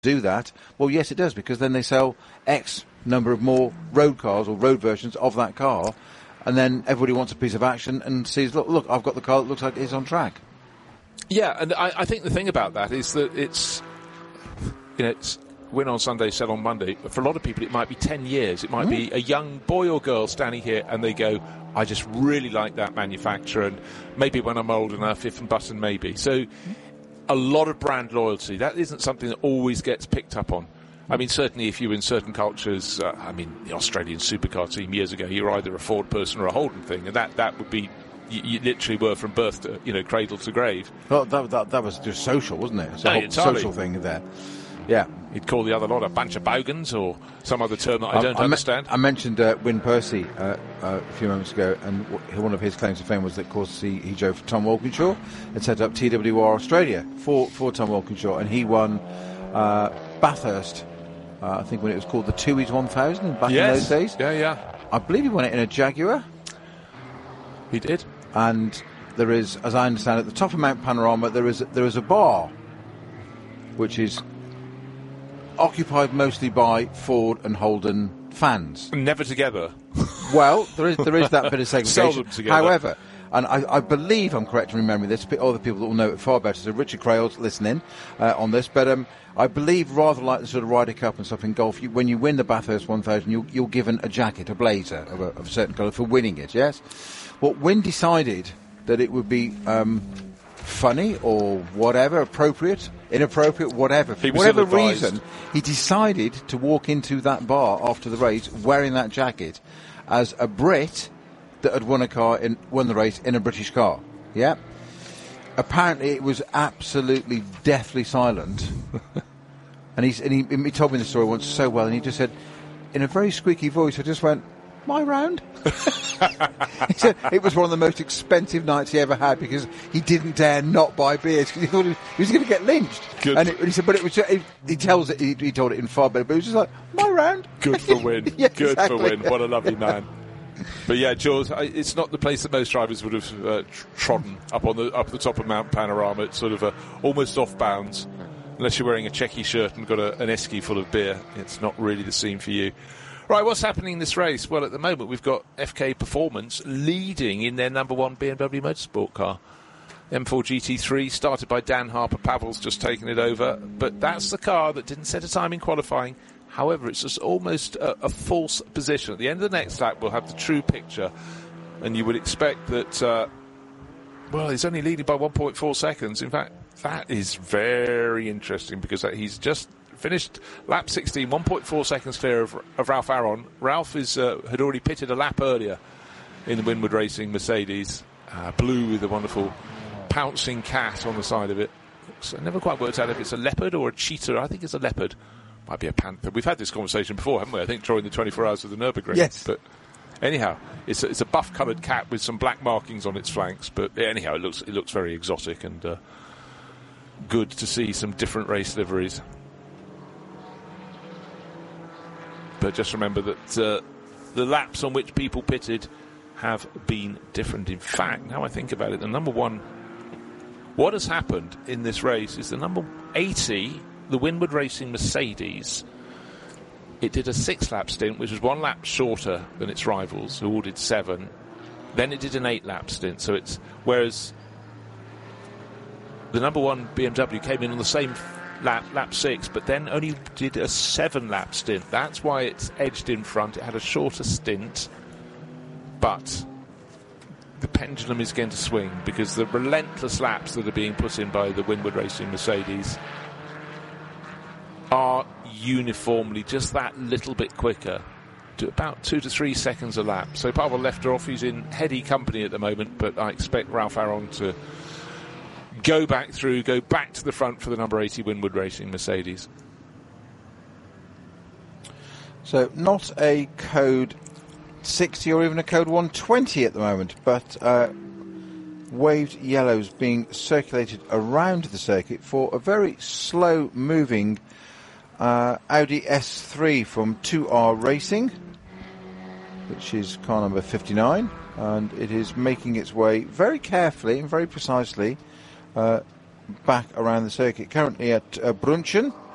do that. Well, yes, it does, because then they sell X number of more road cars or road versions of that car, and then everybody wants a piece of action and sees, look, I've got the car that looks like it's on track. Yeah, and I think the thing about that is that it's win on Sunday, sell on Monday. But for a lot of people, it might be 10 years. It might be a young boy or girl standing here and they go, I just really like that manufacturer, and maybe when I'm old enough, if and button maybe. So a lot of brand loyalty. That isn't something that always gets picked up on. I mean, certainly if you're in certain cultures, the Australian supercar team years ago, you're either a Ford person or a Holden thing, and that would be, you literally were from birth to, cradle to grave. Well, that was just social, wasn't it? It's a whole social thing there. Yeah. He'd call the other lot a bunch of bogans or some other term that I don't understand. I mentioned Wyn Percy a few moments ago, and one of his claims to fame was that, of course, he drove for Tom Walkinshaw and set up TWR Australia for Tom Walkinshaw, and he won Bathurst, I think when it was called the Tooheys 1000 back in those days. Yeah. I believe he won it in a Jaguar. He did. And there is, as I understand it, at the top of Mount Panorama, there is a bar, which is occupied mostly by Ford and Holden fans. Never together. Well, there is that bit of segregation. Seldom together. However, and I believe I'm correct in remembering this, other people that will know it far better, so Richard Craile's listening on this, but I believe, rather like the sort of Ryder Cup and stuff in golf, when you win the Bathurst 1000, you're given a jacket, a blazer of a certain colour for winning it, yes? Well, Wyn decided that it would be funny or whatever, appropriate, inappropriate, whatever. For whatever reason, he decided to walk into that bar after the race wearing that jacket as a Brit that had won the race in a British car. Yeah. Apparently, it was absolutely deathly silent. and he told me the story once so well, and he just said, in a very squeaky voice, I just went, my round? He said it was one of the most expensive nights he ever had because he didn't dare not buy beers because he thought he was going to get lynched. Good. And he said, but it was. He told it in far better, but it was just like, my round. Good for Wyn. Yeah, good exactly. for Wyn. What a lovely man. But yeah, Jules, it's not the place that most drivers would have trodden up the top of Mount Panorama. It's sort of almost off bounds. Unless you're wearing a checky shirt and got an esky full of beer, it's not really the scene for you. Right, what's happening in this race? Well, at the moment, we've got FK Performance leading in their number one BMW Motorsport car. M4 GT3, started by Dan Harper. Pavel's just taken it over. But that's the car that didn't set a time in qualifying. However, it's just almost a false position. At the end of the next lap, we'll have the true picture. And you would expect that, he's only leading by 1.4 seconds. In fact, that is very interesting because he's just finished lap 16, 1.4 seconds clear of Ralph Aron. Ralph had already pitted a lap earlier in the Winward Racing Mercedes, blue with a wonderful pouncing cat on the side of it. So I never quite worked out if it's a leopard or a cheetah. I think it's a leopard. Might be a panther. We've had this conversation before, haven't we? I think during the 24 hours of the Nürburgring. Yes. But anyhow, it's a buff-coloured cat with some black markings on its flanks. But anyhow, it looks very exotic and good to see some different race liveries. But just remember that the laps on which people pitted have been different. In fact, now I think about it, the number one, what has happened in this race is the number 80, the Winward Racing Mercedes, it did a 6-lap stint, which was 1 lap shorter than its rivals, who all did 7. Then it did an 8-lap stint. So whereas the number one BMW came in on the same lap 6, but then only did a 7-lap stint. That's why it's edged in front. It had a shorter stint, but the pendulum is going to swing because the relentless laps that are being put in by the Winward Racing Mercedes are uniformly just that little bit quicker, to about 2 to 3 seconds a lap. So Pavel left her off. He's in heady company at the moment, but I expect Ralph Aron to go back to the front for the number 80 Winward Racing Mercedes. So not a code 60 or even a code 120 at the moment, but waved yellows being circulated around the circuit for a very slow moving Audi S3 from 2R Racing, which is car number 59, and it is making its way very carefully and very precisely back around the circuit. Currently at Brunchen,